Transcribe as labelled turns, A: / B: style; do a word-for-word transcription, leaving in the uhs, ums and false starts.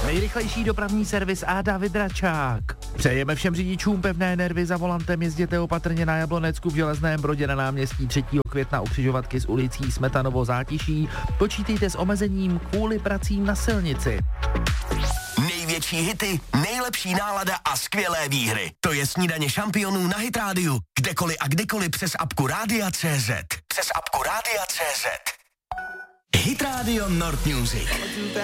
A: Nejrychlejší dopravní servis a David Račák. Přejeme všem řidičům pevné nervy za volantem, jezděte opatrně na Jablonecku v Železného Brodě na náměstí třetího května u křižovatky s ulicí Smetanovo Zátiší. Počítejte s omezením kvůli pracím na silnici.
B: Největší hity, nejlepší nálada a skvělé výhry. To je Snídaně šampionů na Hit Rádiu. Kdekoliv a kdykoliv přes apku Rádia tečka cé zet. Přes apku Rádia tečka cé zet. Hit Radio Nord Music.